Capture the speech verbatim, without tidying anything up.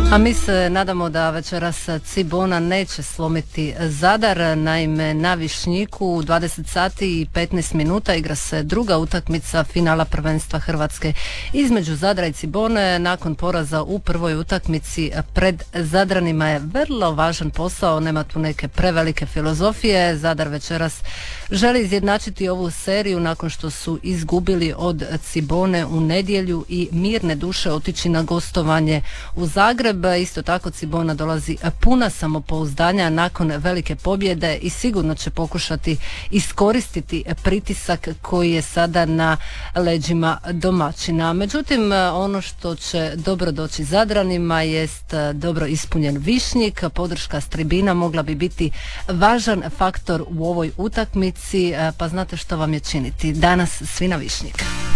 A mi se nadamo da večeras Cibona neće slomiti Zadar. Naime, na Višnjiku u dvadeset sati i petnaest minuta igra se druga utakmica finala prvenstva Hrvatske između Zadra i Cibone. Nakon poraza u prvoj utakmici pred Zadranima je vrlo važan posao, nema tu neke prevelike filozofije. Zadar večeras želi izjednačiti ovu seriju nakon što su izgubili od Cibone u nedjelju i mirne duše otići na gostovanje u Zagreb. Isto tako Cibona dolazi puna samopouzdanja nakon velike pobjede i sigurno će pokušati iskoristiti pritisak koji je sada na leđima domaćina. Međutim, ono što će dobro doći Zadranima jest dobro ispunjen Višnjik. Podrška s tribina mogla bi biti važan faktor u ovoj utakmici, pa znate što vam je činiti. Danas svi na Višnjik.